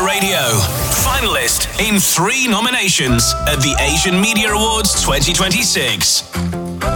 Radio. Finalist in 3 nominations at the Asian Media Awards 2026.